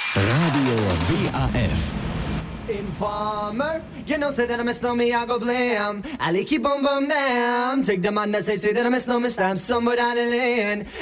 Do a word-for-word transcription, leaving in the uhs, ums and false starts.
Radio V A F. Informer, you know, say that I miss no me, I go blam. I like keep on bum damn. Take the man that say, say that I miss no me, stamp somewhere down the lane.